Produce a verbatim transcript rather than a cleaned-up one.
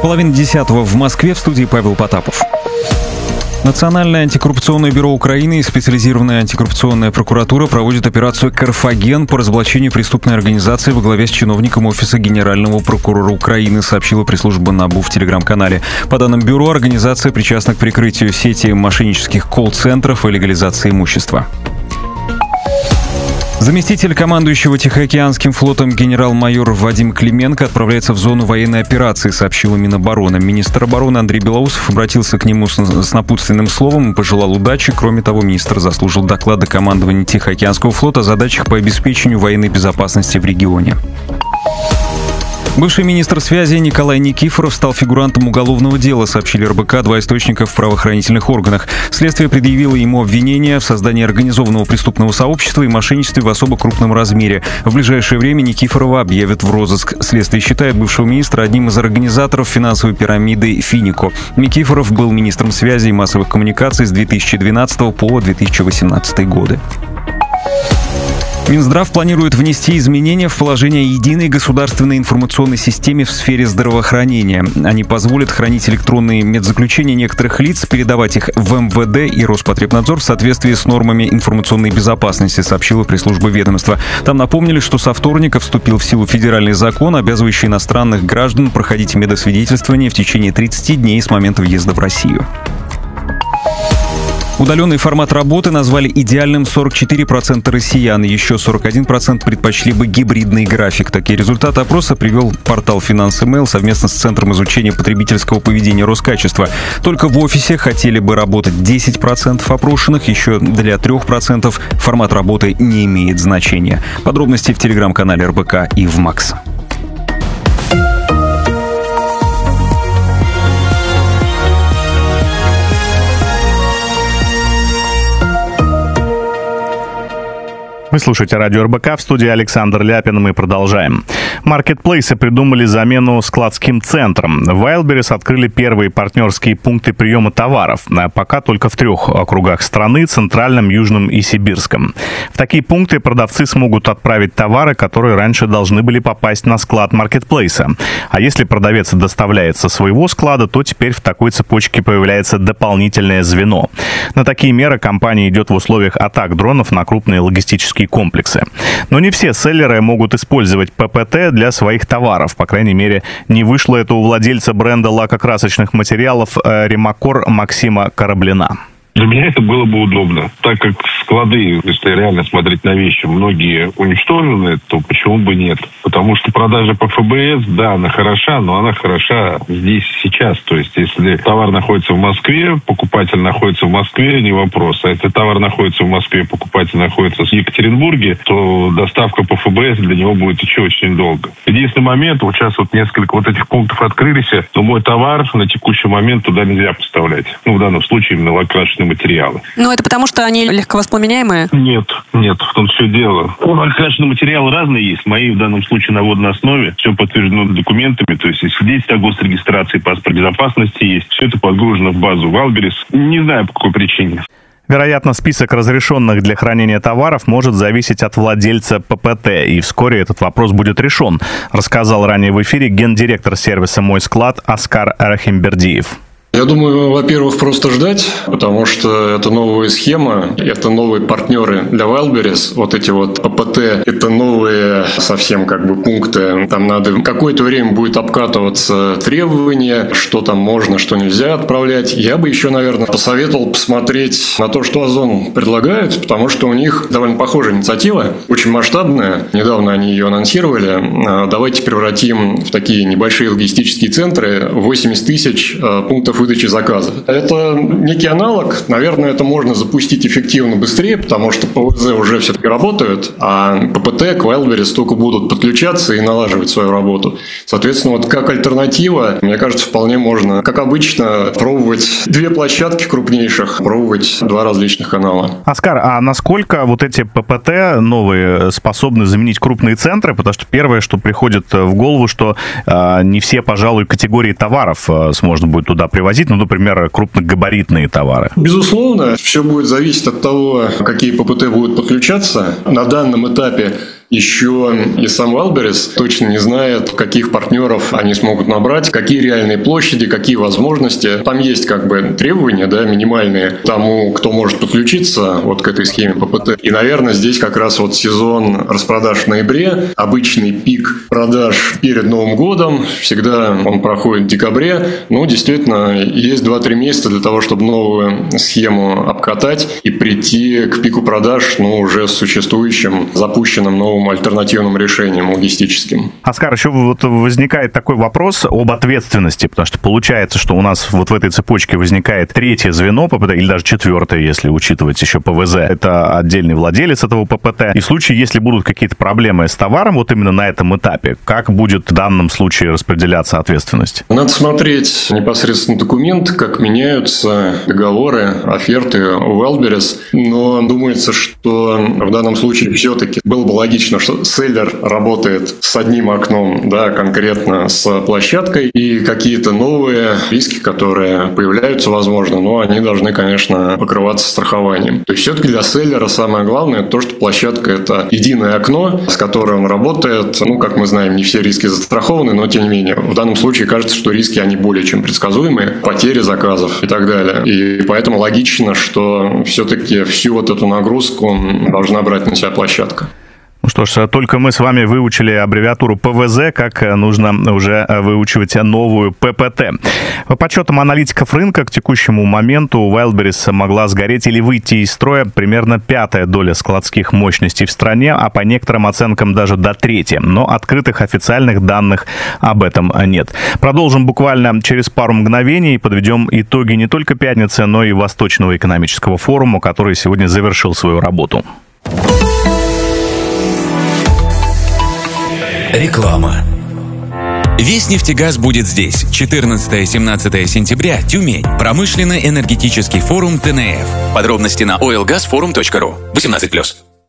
Половина десятого в Москве, в студии Павел Потапов. Национальное антикоррупционное бюро Украины и специализированная антикоррупционная прокуратура проводят операцию «Карфаген» по разоблачению преступной организации во главе с чиновником Офиса Генерального прокурора Украины, сообщила пресс-служба НАБУ в телеграм-канале. По данным бюро, организация причастна к прикрытию сети мошеннических колл-центров и легализации имущества. Заместитель командующего Тихоокеанским флотом генерал-майор Вадим Клименко отправляется в зону военной операции, сообщила Минобороны. Министр обороны Андрей Белоусов обратился к нему с, с напутственным словом и пожелал удачи. Кроме того, министр заслужил доклады командования Тихоокеанского флота о задачах по обеспечению военной безопасности в регионе. Бывший министр связи Николай Никифоров стал фигурантом уголовного дела, сообщили эр бэ ка два источника в правоохранительных органах. Следствие предъявило ему обвинения в создании организованного преступного сообщества и мошенничестве в особо крупном размере. В ближайшее время Никифорова объявят в розыск. Следствие считает бывшего министра одним из организаторов финансовой пирамиды «Финико». Никифоров был министром связи и массовых коммуникаций с две тысячи двенадцатого по две тысячи восемнадцатый годы. Минздрав планирует внести изменения в положение о единой государственной информационной системе в сфере здравоохранения. Они позволят хранить электронные медзаключения некоторых лиц, передавать их в эм вэ дэ и Роспотребнадзор в соответствии с нормами информационной безопасности, сообщила пресс-служба ведомства. Там напомнили, что со вторника вступил в силу федеральный закон, обязывающий иностранных граждан проходить медосвидетельствование в течение тридцати дней с момента въезда в Россию. Удаленный формат работы назвали идеальным сорок четыре процента россиян. Еще сорок один процент предпочли бы гибридный график. Такие результаты опроса привел портал «Финансы.Мэйл» совместно с Центром изучения потребительского поведения Роскачества. Только в офисе хотели бы работать десять процентов опрошенных. Еще для трех процентов формат работы не имеет значения. Подробности в телеграм-канале эр бэ ка и в МАКС. Вы слушаете радио эр бэ ка, в студии Александр Ляпин, мы продолжаем. Маркетплейсы придумали замену складским центрам. В Wildberries открыли первые партнерские пункты приема товаров, а пока только в трех округах страны: Центральном, Южном и Сибирском. В такие пункты продавцы смогут отправить товары, которые раньше должны были попасть на склад маркетплейса. А если продавец доставляет со своего склада, то теперь в такой цепочке появляется дополнительное звено. На такие меры компания идет в условиях атак дронов на крупные логистические комплексы. Но не все селлеры могут использовать пэ пэ тэ для своих товаров. По крайней мере, не вышло это у владельца бренда лакокрасочных материалов «Ремакор» Максима Кораблина. Для меня это было бы удобно. Так как склады, если реально смотреть на вещи, многие уничтожены, то почему бы нет? Потому что продажа по эф бэ эс, да, она хороша, но она хороша здесь сейчас. То есть, если товар находится в Москве, покупатель находится в Москве, не вопрос. А если товар находится в Москве, покупатель находится в Екатеринбурге, то доставка по эф бэ эс для него будет еще очень долго. Единственный момент, вот сейчас вот несколько вот этих пунктов открылись, но мой товар на текущий момент туда нельзя поставлять. Ну, в данном случае именно лакокрасочные материалы. Ну, это потому, что они легковоспламеняемые? Нет, нет, в том все дело. Лакокрасочные материалы разные есть. Мои в данном случае на водной основе. Все подтверждено документами. То есть, если свидетельство о госрегистрации, паспорт безопасности есть. Все это подгружено в базу Wildberries. Не знаю, по какой причине. Вероятно, список разрешенных для хранения товаров может зависеть от владельца пэ пэ тэ, и вскоре этот вопрос будет решен, рассказал ранее в эфире гендиректор сервиса «Мой склад» Оскар Рахимбердиев. Я думаю, во-первых, просто ждать, потому что это новая схема, это новые партнеры для Wildberries. Вот эти вот пэ пэ тэ, это новые совсем как бы пункты. Там надо какое-то время будет обкатываться требования, что там можно, что нельзя отправлять. Я бы еще, наверное, посоветовал посмотреть на то, что Озон предлагает, потому что у них довольно похожая инициатива, очень масштабная. Недавно они ее анонсировали. Давайте превратим в такие небольшие логистические центры восемьдесят тысяч пунктов выдачи заказа. Это некий аналог. Наверное, это можно запустить эффективно быстрее, потому что пэ вэ зэ уже все-таки работают, а пэ пэ тэ к Wildberries только будут подключаться и налаживать свою работу. Соответственно, вот как альтернатива, мне кажется, вполне можно, как обычно, пробовать две площадки крупнейших, пробовать два различных канала. Оскар, а насколько вот эти пэ пэ тэ новые способны заменить крупные центры? Потому что первое, что приходит в голову, что э, не все, пожалуй, категории товаров э, можно будет туда привозить. Ну, например, крупногабаритные товары. Безусловно, все будет зависеть от того, какие пэ пэ тэ будут подключаться. На данном этапе еще и сам Wildberries точно не знает, каких партнеров они смогут набрать, какие реальные площади, какие возможности. Там есть как бы требования, да, минимальные тому, кто может подключиться вот к этой схеме ППТ. И, наверное, здесь как раз вот сезон распродаж в ноябре, обычный пик продаж перед Новым годом, всегда он проходит в декабре. Ну, действительно, есть два-три месяца для того, чтобы новую схему обкатать и прийти к пику продаж, ну, уже с существующим, запущенным новым альтернативным решением логистическим. Оскар, еще вот возникает такой вопрос об ответственности, потому что получается, что у нас вот в этой цепочке возникает третье звено ППТ, или даже четвертое, если учитывать еще ПВЗ. Это отдельный владелец этого ППТ. И в случае, если будут какие-то проблемы с товаром, вот именно на этом этапе, как будет в данном случае распределяться ответственность? Надо смотреть непосредственно документ, как меняются договоры, оферты у Wildberries, но думается, что в данном случае все-таки было бы логично, что селлер работает с одним окном, да, конкретно с площадкой, и какие-то новые риски, которые появляются, возможно, но они должны, конечно, покрываться страхованием. То есть все-таки для селлера самое главное то, что площадка – это единое окно, с которым он работает. Ну, как мы знаем, не все риски застрахованы, но тем не менее. В данном случае кажется, что риски, они более чем предсказуемые, потери заказов и так далее. И поэтому логично, что все-таки всю вот эту нагрузку должна брать на себя площадка. Ну что ж, только мы с вами выучили аббревиатуру ПВЗ, как нужно уже выучивать новую ППТ. По подсчетам аналитиков рынка, к текущему моменту у Wildberries могла сгореть или выйти из строя примерно пятая доля складских мощностей в стране, а по некоторым оценкам даже до трети. Но открытых официальных данных об этом нет. Продолжим буквально через пару мгновений и подведем итоги не только пятницы, но и Восточного экономического форума, который сегодня завершил свою работу. Реклама. Весь нефтегаз будет здесь. четырнадцатое-семнадцатое сентября. Тюмень. Промышленно-энергетический форум ТНФ. Подробности на ойл газ форум точка ру. восемнадцать плюс.